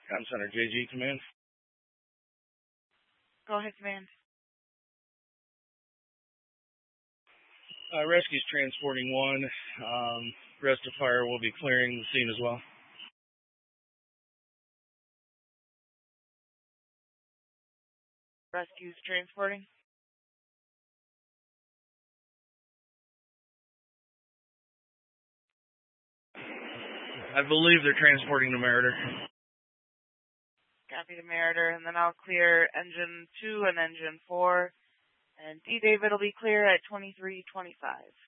Com Center, JG, command. Go ahead, command. Rescue's transporting one. Rest of fire will be clearing the scene as well. Rescue's transporting. I believe they're transporting the Marauder. Copy the Marauder, and then I'll clear engine 2 and engine 4. And D. David will be clear at 2325.